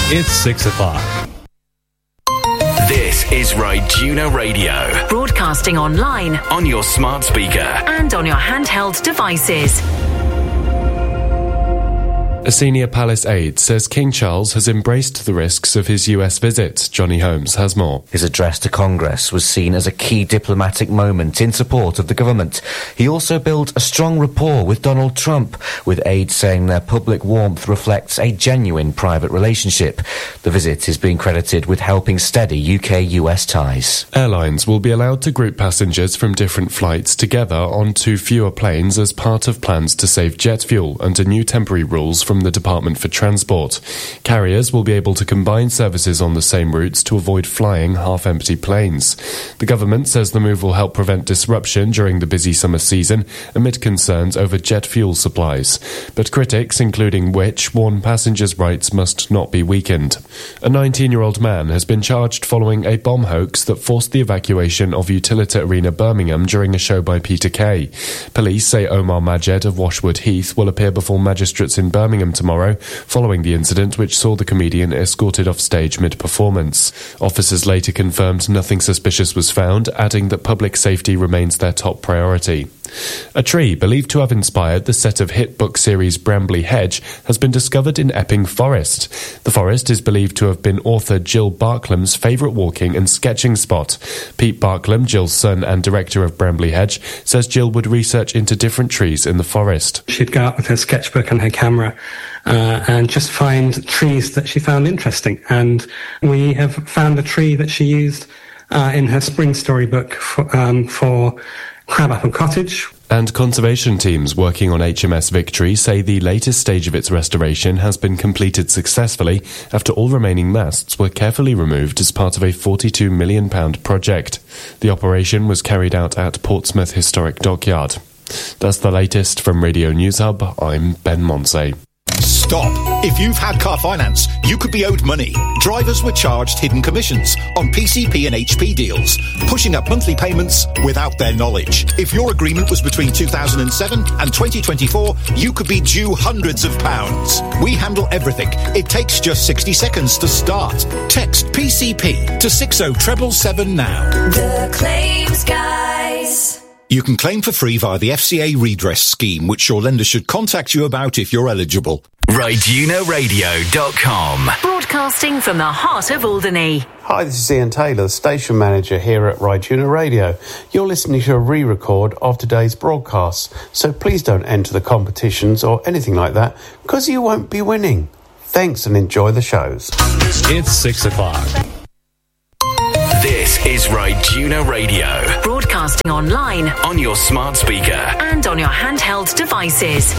It's 6 o'clock. This is Ryduna Radio. Broadcasting online, on your smart speaker, and on your handheld devices. A senior palace aide says King Charles has embraced the risks of his US visit. Johnny Holmes has more. His address to Congress was seen as a key diplomatic moment in support of the government. He also built a strong rapport with Donald Trump, with aides saying their public warmth reflects a genuine private relationship. The visit is being credited with helping steady UK-US ties. Airlines will be allowed to group passengers from different flights together onto fewer planes as part of plans to save jet fuel under new temporary rules from the Department for Transport. Carriers will be able to combine services on the same routes to avoid flying half-empty planes. The government says the move will help prevent disruption during the busy summer season amid concerns over jet fuel supplies. But critics, including Which, warn passengers' rights must not be weakened. A 19-year-old man has been charged following a bomb hoax that forced the evacuation of Utilita Arena Birmingham during a show by Peter Kay. Police say Omar Majed of Washwood Heath will appear before magistrates in Birmingham tomorrow, following the incident which saw the comedian escorted off stage mid-performance. Officers later confirmed nothing suspicious was found, adding that public safety remains their top priority. A tree believed to have inspired the set of hit book series Bramley Hedge has been discovered in Epping Forest. The forest is believed to have been author Jill Barklam's favourite walking and sketching spot. Pete Barklam, Jill's son and director of Bramley Hedge, says Jill would research into different trees in the forest. She'd go out with her sketchbook and her camera and just find trees that she found interesting. And we have found a tree that she used in her spring storybook for Crabapple Cottage. And conservation teams working on HMS Victory say the latest stage of its restoration has been completed successfully after all remaining masts were carefully removed as part of a £42 million project. The operation was carried out at Portsmouth Historic Dockyard. That's the latest from Radio News Hub. I'm Ben Monsey. Stop. If you've had car finance, you could be owed money. Drivers were charged hidden commissions on PCP and HP deals, pushing up monthly payments without their knowledge. If your agreement was between 2007 and 2024, you could be due hundreds of pounds. We handle everything. It takes just 60 seconds to start. Text PCP to 60777 now. The Claims Guys. You can claim for free via the FCA redress scheme, which your lender should contact you about if you're eligible. RydunaRadio.com. Broadcasting from the heart of Alderney. Hi, this is Ian Taylor, station manager here at Ryduna Radio. You're listening to a re-record of today's broadcasts, so please don't enter the competitions or anything like that, because you won't be winning. Thanks and enjoy the shows. It's 6 o'clock. This is Ryduna Radio. Broadcasting online, on your smart speaker, and on your handheld devices.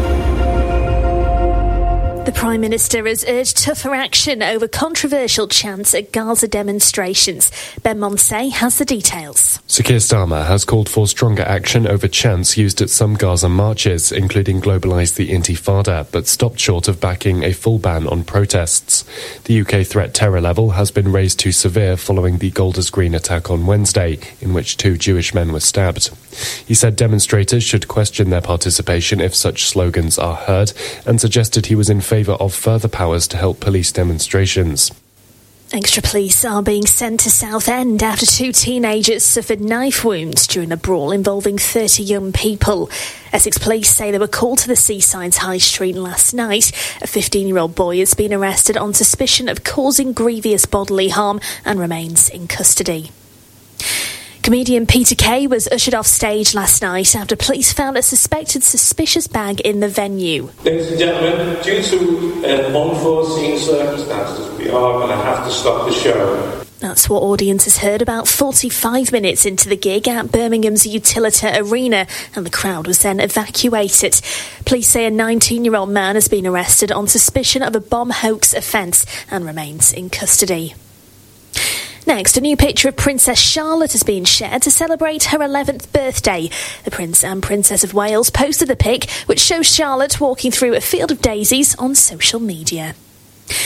The Prime Minister has urged tougher action over controversial chants at Gaza demonstrations. Ben Monsey has the details. Sir Keir Starmer has called for stronger action over chants used at some Gaza marches, including Globalise the Intifada, but stopped short of backing a full ban on protests. The UK threat terror level has been raised to severe following the Golders Green attack on Wednesday, in which 2 Jewish men were stabbed. He said demonstrators should question their participation if such slogans are heard, and suggested he was in favour of further powers to help police demonstrations. Extra police are being sent to Southend after 2 teenagers suffered knife wounds during a brawl involving 30 young people. Essex police say they were called to the Seaside's High Street last night. A 15-year-old boy has been arrested on suspicion of causing grievous bodily harm and remains in custody. Comedian Peter Kay was ushered off stage last night after police found a suspected suspicious bag in the venue. Ladies and gentlemen, due to unforeseen circumstances, we are going to have to stop the show. That's what audiences heard about 45 minutes into the gig at Birmingham's Utilita Arena, and the crowd was then evacuated. Police say a 19-year-old man has been arrested on suspicion of a bomb hoax offence and remains in custody. Next, a new picture of Princess Charlotte has been shared to celebrate her 11th birthday. The Prince and Princess of Wales posted the pic, which shows Charlotte walking through a field of daisies on social media. The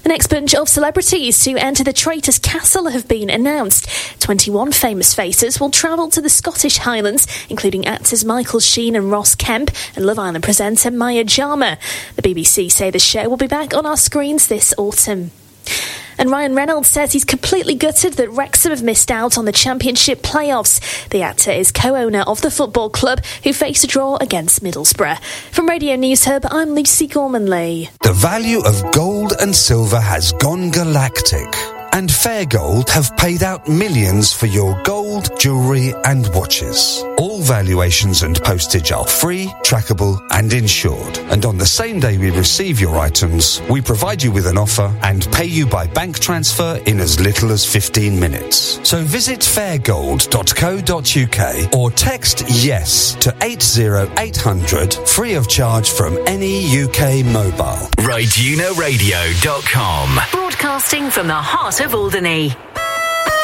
next bunch of celebrities to enter the Traitor's Castle have been announced. 21 famous faces will travel to the Scottish Highlands, including actors Michael Sheen and Ross Kemp and Love Island presenter Maya Jama. The BBC say the show will be back on our screens this autumn. And Ryan Reynolds says he's completely gutted that Wrexham have missed out on the Championship playoffs. The actor is co-owner of the football club, who faced a draw against Middlesbrough. From Radio News Hub, I'm Lucy Gorman-Lee. The value of gold and silver has gone galactic, and Fair Gold have paid out millions for your gold, jewellery and watches. All valuations and postage are free, trackable and insured. And on the same day we receive your items, we provide you with an offer and pay you by bank transfer in as little as 15 minutes. So visit fairgold.co.uk or text YES to 80800 free of charge from any UK mobile. RightUnoRadio.com. Broadcasting from the heart of Alderney.